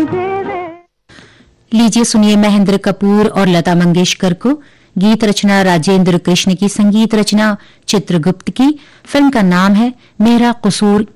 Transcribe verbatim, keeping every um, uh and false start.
लीजिए सुनिए महेंद्र कपूर और लता मंगेशकर को। गीत रचना राजेंद्र कृष्ण की, संगीत रचना चित्रगुप्त की। फिल्म का नाम है मेरा कसूर